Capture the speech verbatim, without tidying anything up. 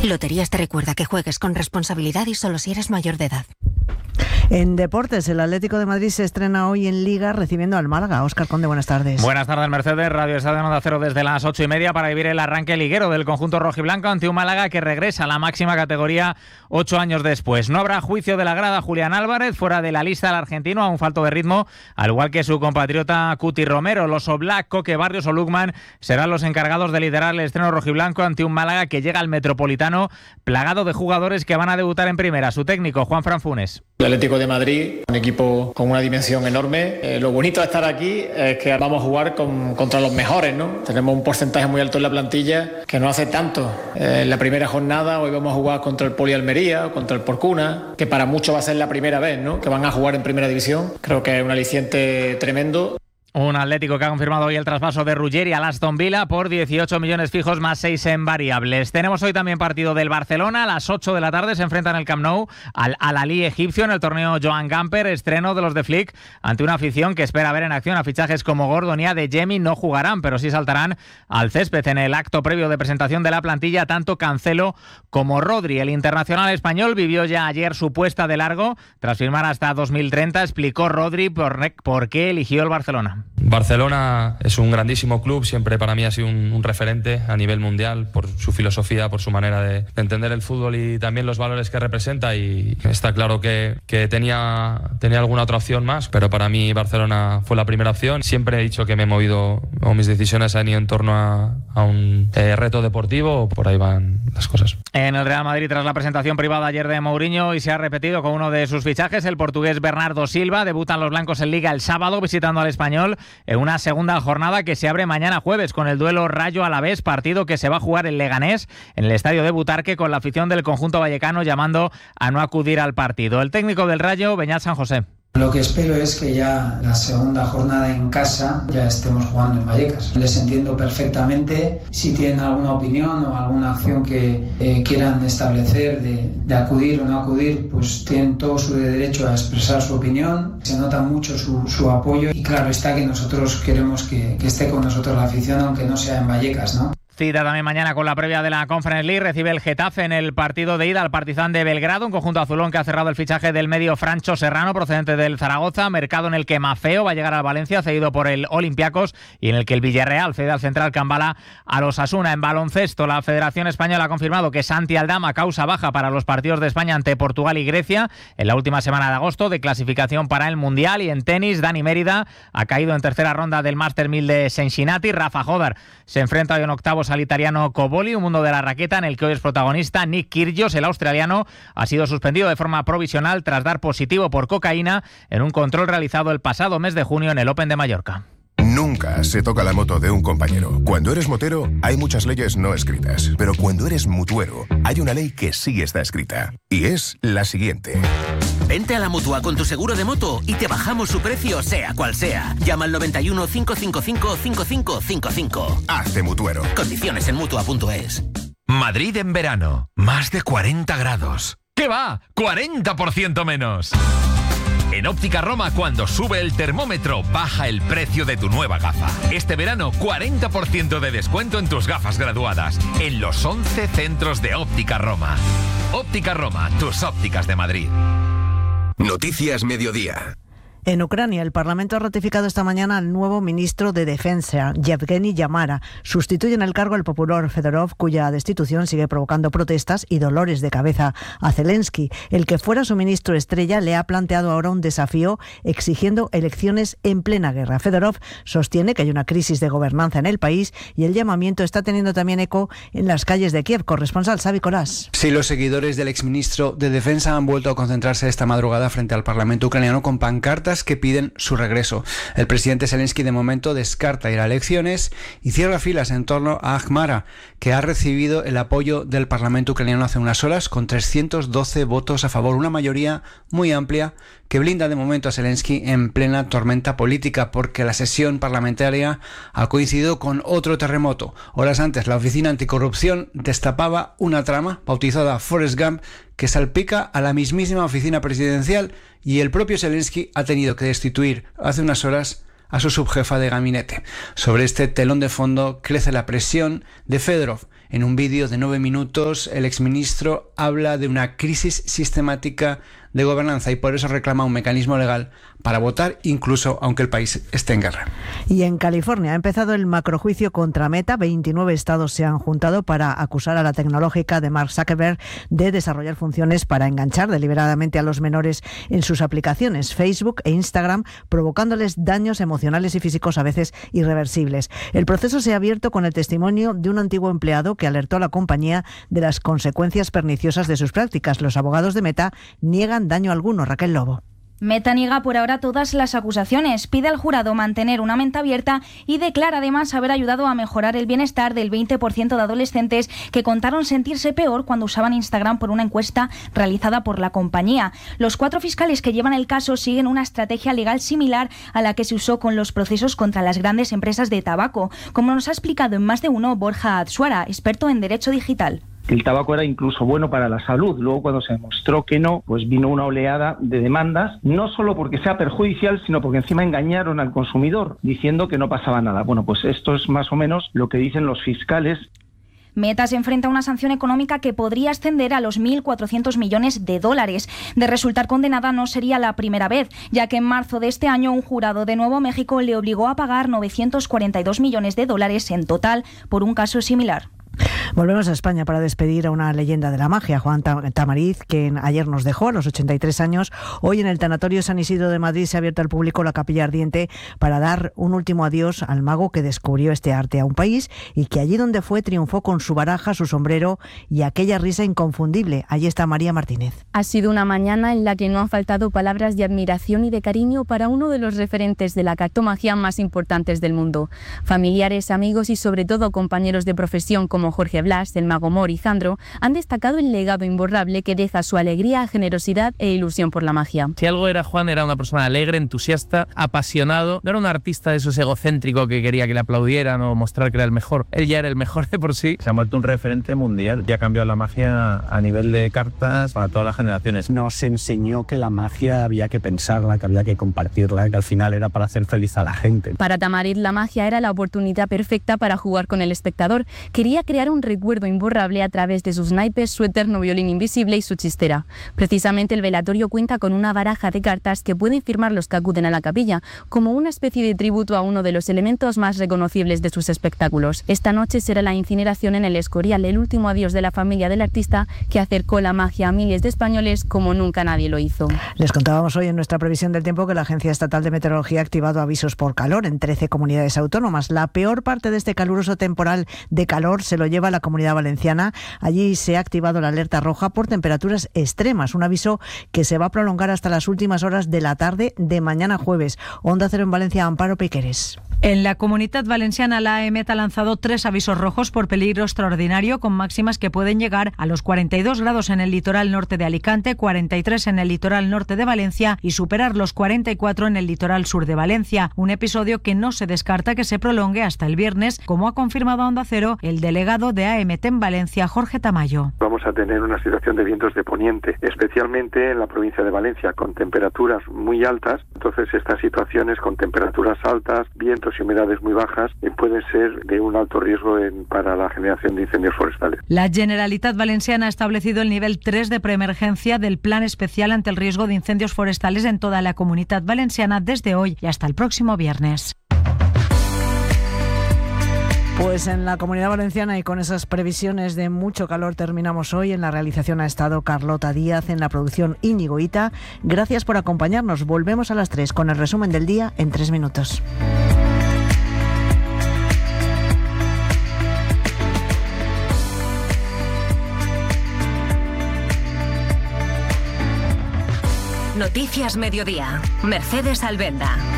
Loterías te recuerda que juegues con responsabilidad y solo si eres mayor de edad. En deportes, el Atlético de Madrid se estrena hoy en Liga recibiendo al Málaga. Óscar Conde, buenas tardes. Buenas tardes, Mercedes. Radio Estadio Onda Cero desde las ocho y media para vivir el arranque liguero del conjunto rojiblanco ante un Málaga que regresa a la máxima categoría ocho años después. No habrá juicio de la grada Julián Álvarez, fuera de la lista del argentino, a un falto de ritmo, al igual que su compatriota Cuti Romero. Los Oblak, Coque Barrios o Lukman serán los encargados de liderar el estreno rojiblanco ante un Málaga que llega al Metropolitano plagado de jugadores que van a debutar en primera. Su técnico, Juanfran Funes. El Atlético de Madrid, un equipo con una dimensión enorme. Eh, lo bonito de estar aquí es que vamos a jugar con, contra los mejores, ¿no? Tenemos un porcentaje muy alto en la plantilla que no hace tanto. Eh, en la primera jornada hoy vamos a jugar contra el Poli Almería o contra el Porcuna, que para muchos va a ser la primera vez, ¿no?, que van a jugar en primera división. Creo que es un aliciente tremendo. Un Atlético que ha confirmado hoy el traspaso de Ruggeri al Aston Villa por dieciocho millones fijos más seis en variables. Tenemos hoy también partido del Barcelona. A las ocho de la tarde se enfrentan en el Camp Nou al Al-Ahly egipcio en el torneo Joan Gamper, estreno de los de Flick ante una afición que espera ver en acción a fichajes como Gordon y Adeyemi. No jugarán, pero sí saltarán al césped en el acto previo de presentación de la plantilla tanto Cancelo como Rodri. El internacional español vivió ya ayer su puesta de largo tras firmar hasta dos mil treinta. Explicó Rodri por, por qué eligió el Barcelona. Barcelona es un grandísimo club, siempre para mí ha sido un, un referente a nivel mundial por su filosofía, por su manera de, de entender el fútbol y también los valores que representa, y está claro que, que tenía, tenía alguna otra opción más, pero para mí Barcelona fue la primera opción. Siempre he dicho que me he movido, o mis decisiones han ido en torno a, a un eh, reto deportivo, por ahí van las cosas. En el Real Madrid, tras la presentación privada ayer de Mourinho, y se ha repetido con uno de sus fichajes, el portugués Bernardo Silva. Debutan los blancos en Liga el sábado visitando al Español en una segunda jornada que se abre mañana jueves con el duelo Rayo-Alavés, partido que se va a jugar en Leganés, en el estadio de Butarque, con la afición del conjunto vallecano llamando a no acudir al partido. El técnico del Rayo, Beñat San José. Lo que espero es que ya la segunda jornada en casa ya estemos jugando en Vallecas. Les entiendo perfectamente. Si tienen alguna opinión o alguna acción que eh, quieran establecer de, de acudir o no acudir, pues tienen todo su derecho a expresar su opinión. Se nota mucho su, su apoyo y claro está que nosotros queremos que, que esté con nosotros la afición, aunque no sea en Vallecas, ¿no? Cita también mañana con la previa de la Conference League. Recibe el Getafe en el partido de ida al Partizan de Belgrado, un conjunto azulón que ha cerrado el fichaje del medio Francho Serrano, procedente del Zaragoza, mercado en el que Mafeo va a llegar al Valencia, cedido por el Olympiacos, y en el que el Villarreal cede al central Cambala a los Osasuna. En baloncesto, la Federación Española ha confirmado que Santi Aldama causa baja para los partidos de España ante Portugal y Grecia en la última semana de agosto de clasificación para el Mundial. Y en tenis, Dani Mérida ha caído en tercera ronda del Master mil de Cincinnati. Rafa Jodar se enfrenta hoy en octavos al italiano Coboli, un mundo de la raqueta en el que hoy es protagonista Nick Kyrgios. El australiano ha sido suspendido de forma provisional tras dar positivo por cocaína en un control realizado el pasado mes de junio en el Open de Mallorca. Nunca se toca la moto de un compañero. Cuando eres motero, hay muchas leyes no escritas. Pero cuando eres mutuero, hay una ley que sí está escrita. Y es la siguiente. Vente a la Mutua con tu seguro de moto y te bajamos su precio, sea cual sea. Llama al noventa y uno, cinco cinco cinco, cinco cinco cinco cinco. Hazte mutuero. Condiciones en Mutua punto es. Madrid en verano. Más de cuarenta grados. ¿Qué va? ¡cuarenta por ciento menos! En Óptica Roma, cuando sube el termómetro, baja el precio de tu nueva gafa. Este verano, cuarenta por ciento de descuento en tus gafas graduadas, en los once centros de Óptica Roma. Óptica Roma, tus ópticas de Madrid. Noticias Mediodía. En Ucrania, el Parlamento ha ratificado esta mañana al nuevo ministro de Defensa, Yevgeny Yamara. Sustituye en el cargo al popular Fedorov, cuya destitución sigue provocando protestas y dolores de cabeza a Zelensky. El que fuera su ministro estrella le ha planteado ahora un desafío exigiendo elecciones en plena guerra. Fedorov sostiene que hay una crisis de gobernanza en el país y el llamamiento está teniendo también eco en las calles de Kiev. Corresponsal Xavi Colás. Sí, los seguidores del exministro de Defensa han vuelto a concentrarse esta madrugada frente al Parlamento ucraniano con pancartas que piden su regreso. El presidente Zelensky de momento descarta ir a elecciones y cierra filas en torno a Akhmara, que ha recibido el apoyo del Parlamento ucraniano hace unas horas con trescientos doce votos a favor, una mayoría muy amplia que blinda de momento a Zelensky en plena tormenta política, porque la sesión parlamentaria ha coincidido con otro terremoto. Horas antes, la Oficina Anticorrupción destapaba una trama bautizada Forrest Gump que salpica a la mismísima oficina presidencial, y el propio Zelensky ha tenido que destituir hace unas horas a su subjefa de gabinete. Sobre este telón de fondo crece la presión de Fedorov En un vídeo de nueve minutos, el exministro habla de una crisis sistemática de gobernanza y por eso reclama un mecanismo legal para votar, incluso aunque el país esté en guerra. Y en California ha empezado el macrojuicio contra Meta. veintinueve estados se han juntado para acusar a la tecnológica de Mark Zuckerberg de desarrollar funciones para enganchar deliberadamente a los menores en sus aplicaciones Facebook e Instagram, provocándoles daños emocionales y físicos a veces irreversibles. El proceso se ha abierto con el testimonio de un antiguo empleado que alertó a la compañía de las consecuencias perniciosas de sus prácticas. Los abogados de Meta niegan daño alguno. Raquel Lobo. Meta niega por ahora todas las acusaciones, pide al jurado mantener una mente abierta y declara además haber ayudado a mejorar el bienestar del veinte por ciento de adolescentes que contaron sentirse peor cuando usaban Instagram por una encuesta realizada por la compañía. Los cuatro fiscales que llevan el caso siguen una estrategia legal similar a la que se usó con los procesos contra las grandes empresas de tabaco, como nos ha explicado en Más de Uno Borja Atsuara, experto en derecho digital. El tabaco era incluso bueno para la salud. Luego, cuando se demostró que no, pues vino una oleada de demandas, no solo porque sea perjudicial, sino porque encima engañaron al consumidor, diciendo que no pasaba nada. Bueno, pues esto es más o menos lo que dicen los fiscales. Meta se enfrenta a una sanción económica que podría ascender a los mil cuatrocientos millones de dólares. De resultar condenada no sería la primera vez, ya que en marzo de este año un jurado de Nuevo México le obligó a pagar novecientos cuarenta y dos millones de dólares en total por un caso similar. Volvemos a España para despedir a una leyenda de la magia, Juan Tamariz, que ayer nos dejó a los ochenta y tres años. Hoy en el Tanatorio San Isidro de Madrid se ha abierto al público la Capilla Ardiente para dar un último adiós al mago que descubrió este arte a un país y que allí donde fue triunfó con su baraja, su sombrero y aquella risa inconfundible. Allí está María Martínez. Ha sido una mañana en la que no han faltado palabras de admiración y de cariño para uno de los referentes de la cartomagia más importantes del mundo. Familiares, amigos y sobre todo compañeros de profesión como Jorge Blas, el mago Mor y Zandro han destacado el legado imborrable que deja su alegría, generosidad e ilusión por la magia. Si algo era Juan, era una persona alegre, entusiasta, apasionado. No era un artista de esos egocéntrico que quería que le aplaudieran o mostrar que era el mejor. Él ya era el mejor de por sí. Se ha vuelto un referente mundial. Ya ha cambiado la magia a nivel de cartas para todas las generaciones. Nos enseñó que la magia había que pensarla, que había que compartirla, que al final era para hacer feliz a la gente. Para Tamariz la magia era la oportunidad perfecta para jugar con el espectador. Quería crear un recuerdo imborrable a través de sus naipes, su eterno violín invisible y su chistera. Precisamente el velatorio cuenta con una baraja de cartas que pueden firmar los que acuden a la capilla, como una especie de tributo a uno de los elementos más reconocibles de sus espectáculos. Esta noche será la incineración en el Escorial, el último adiós de la familia del artista que acercó la magia a miles de españoles como nunca nadie lo hizo. Les contábamos hoy en nuestra previsión del tiempo que la Agencia Estatal de Meteorología ha activado avisos por calor en trece comunidades autónomas. La peor parte de este caluroso temporal de calor se lo lleva la Comunidad Valenciana. Allí se ha activado la alerta roja por temperaturas extremas, un aviso que se va a prolongar hasta las últimas horas de la tarde de mañana jueves. Onda Cero en Valencia, Amparo Piqueres. En la Comunidad Valenciana, la EMET ha lanzado tres avisos rojos por peligro extraordinario, con máximas que pueden llegar a los cuarenta y dos grados en el litoral norte de Alicante, cuarenta y tres en el litoral norte de Valencia y superar los cuarenta y cuatro en el litoral sur de Valencia. Un episodio que no se descarta que se prolongue hasta el viernes, como ha confirmado a Onda Cero el delegado de A EMET en Valencia, Jorge Tamayo. Vamos a tener una situación de vientos de poniente, especialmente en la provincia de Valencia, con temperaturas muy altas. Entonces, estas situaciones con temperaturas altas, vientos y humedades muy bajas eh, pueden ser de un alto riesgo en, para la generación de incendios forestales. La Generalitat Valenciana ha establecido el nivel tres de preemergencia del Plan Especial ante el riesgo de incendios forestales en toda la Comunidad Valenciana desde hoy y hasta el próximo viernes. Pues en la Comunidad Valenciana y con esas previsiones de mucho calor terminamos hoy. En la realización ha estado Carlota Díaz, en la producción Íñigo Ita. Gracias por acompañarnos. Volvemos a las tres con el resumen del día en tres minutos. Noticias Mediodía. Mercedes Albenda.